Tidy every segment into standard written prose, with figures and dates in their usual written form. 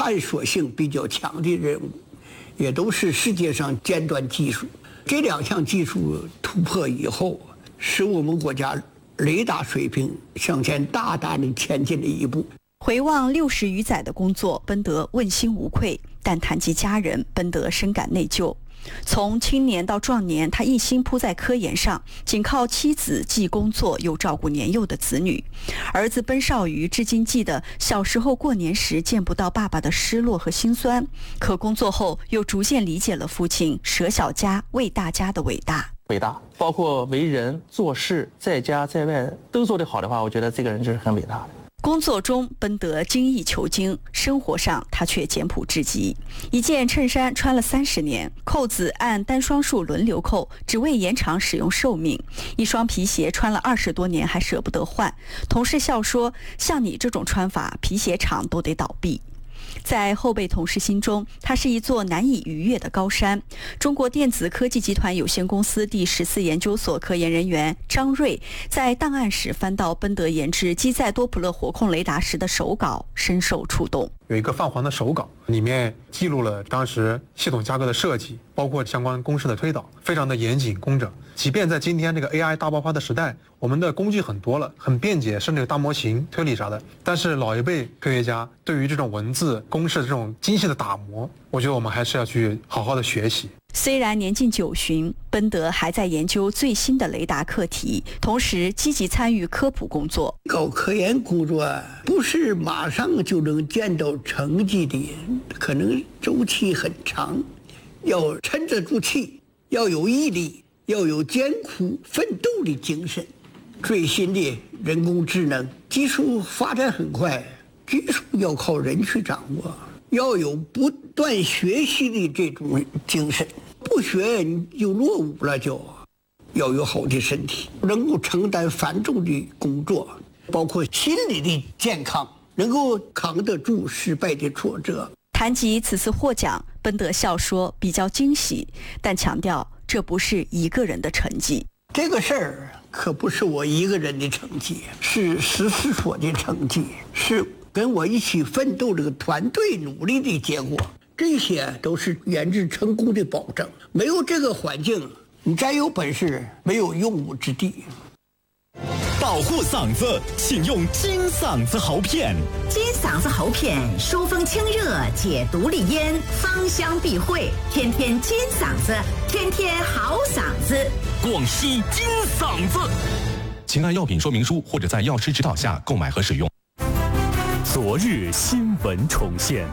探索性比较强的任务，也都是世界上尖端技术。这2项技术突破以后，使我们国家雷达水平向前大大的前进了一步。 回望60余载的工作，奔德问心无愧，但谈及家人，奔德深感内疚。从青年到壮年，他一心扑在科研上，仅靠妻子既工作又照顾年幼的子女。儿子奔少瑜至今记得小时候过年时见不到爸爸的失落和心酸，可工作后又逐渐理解了父亲舍小家为大家的伟大。 包括为人做事，在家在外都做得好的话，我觉得这个人就是很伟大的。 工作中奔德精益求精，生活上他却简朴至极。一件衬衫穿了30年，扣子按单双数轮流扣，只为延长使用寿命。一双皮鞋穿了20多年还舍不得换，同事笑说：像你这种穿法，皮鞋厂都得倒闭。在后辈同事心中，它是一座难以逾越的高山。中国电子科技集团有限公司第14研究所科研人员张瑞在档案室翻到奔德研制机载多普勒火控雷达时的手稿，深受触动。 有一个泛黄的手稿，里面记录了当时系统架构的设计，包括相关公式的推导，非常的严谨工整。即便在今天这个 AI 大爆发的时代，我们的工具很多了，很便捷，甚至有大模型推理啥的，但是老一辈科学家对于这种文字公式这种精细的打磨，我觉得我们还是要去好好的学习。 虽然年近90，奔德还在研究最新的雷达课题，同时积极参与科普工作。 搞科研工作不是马上就能见到成绩的，可能周期很长，要沉得住气，要有毅力，要有艰苦奋斗的精神。最新的人工智能技术发展很快，技术要靠人去掌握，要有不断学习的这种精神，不学你就落伍了，就要有好的身体，能够承担繁重的工作，包括心理的健康，能够扛得住失败的挫折。 谈及此次获奖，奔德笑说比较惊喜，但强调这不是一个人的成绩。 这个事儿可不是我一个人的成绩，是实事所的成绩，是跟我一起奋斗这个团队努力的结果。这些都是研制成功的保证。没有这个环境，你再有本事没有用武之地。 保护嗓子，请用金嗓子喉片。 金嗓子喉片疏风清热，解毒利咽，芳香避秽，天天金嗓子，天天好嗓子。 广西金嗓子，请按药品说明书或者在药师指导下购买和使用。昨日新闻重现，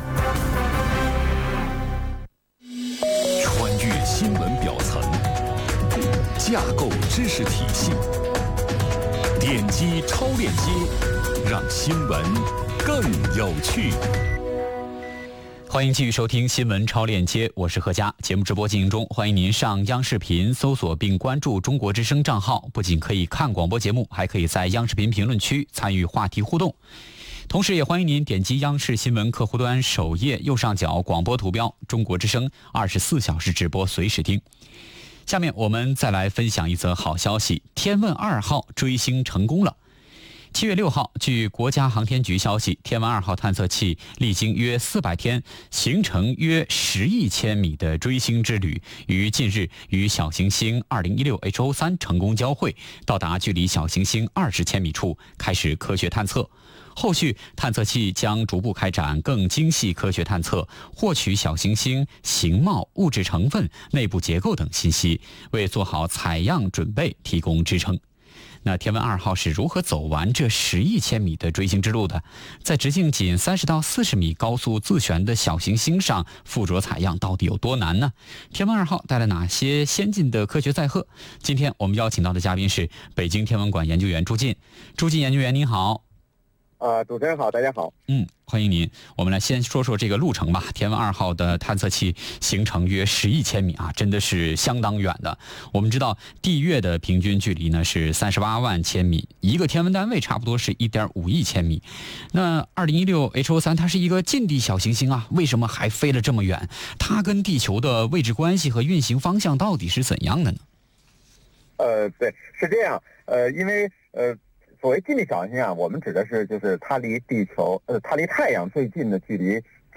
穿越新闻表层，架构知识体系，点击超链接，让新闻更有趣。 欢迎继续收听新闻超链接，我是何佳。节目直播进行中，欢迎您上央视频搜索并关注中国之声账号，不仅可以看广播节目，还可以在央视频评论区参与话题互动。同时也欢迎您点击央视新闻客户端首页右上角广播图标，中国之声24小时直播，随时听。下面我们再来分享一则好消息，天问2号追星成功了。7月6号，据国家航天局消息，天问2号探测器历经约400天，行程约10亿千米的追星之旅，于近日与小行星2016 HO3 成功交会，到达距离小行星20千米处，开始科学探测。后续探测器将逐步开展更精细科学探测，获取小行星形貌、物质成分、内部结构等信息，为做好采样准备提供支撑。那天问2号是如何走完这10亿千米的追星之路的？在直径仅30到40米高速自旋的小行星上附着采样到底有多难呢？天问2号带来哪些先进的科学载荷？今天我们邀请到的嘉宾是北京天文馆研究员朱进。朱进研究员您好。 主持人好，大家好。 欢迎您。我们来先说说这个路程吧。天问2号的探测器行程约10亿千米啊，真的是相当远的。我们知道地月的平均距离呢是38万千米，一个天文单位差不多是1.5亿千米。那2016 HO3 它是一个近地小行星啊，为什么还飞了这么远？它跟地球的位置关系和运行方向到底是怎样的呢？ 对，是这样。因为所谓近地小行星啊，我们指的是就是它离地球它离太阳最近的距离